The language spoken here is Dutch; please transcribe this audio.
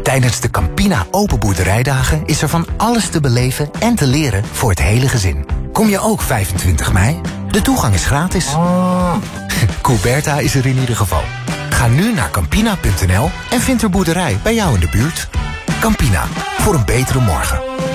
Tijdens de Campina Open Boerderijdagen is er van alles te beleven en te leren voor het hele gezin. Kom je ook 25 mei? De toegang is gratis. Couberta is er in ieder geval. Ga nu naar Campina.nl en vind een boerderij bij jou in de buurt. Campina, voor een betere morgen.